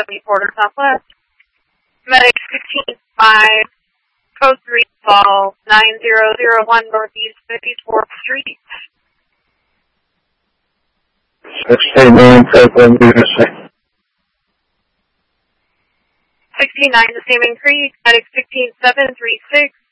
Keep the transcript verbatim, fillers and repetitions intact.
seventy Porter Southwest. Medic fifteen five, code three, call nine zero zero one Northeast fifty-fourth Street. sixty-nine, take one, U S A. sixty-nine, the same increase. Medic fifteen seven three six,